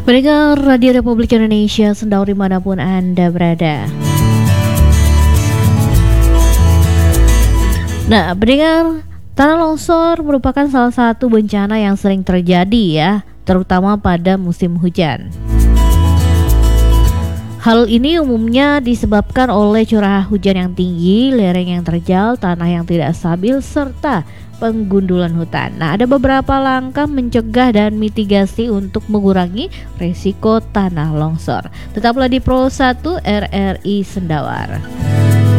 Pendengar Radio Republik Indonesia Sendau dimanapun Anda berada. Nah, pendengar, tanah longsor merupakan salah satu bencana yang sering terjadi ya, terutama pada musim hujan. Hal ini umumnya disebabkan oleh curah hujan yang tinggi, lereng yang terjal, tanah yang tidak stabil, serta penggundulan hutan. Nah, ada beberapa langkah mencegah dan mitigasi untuk mengurangi risiko tanah longsor. Tetaplah di Pro 1 RRI Sendawar.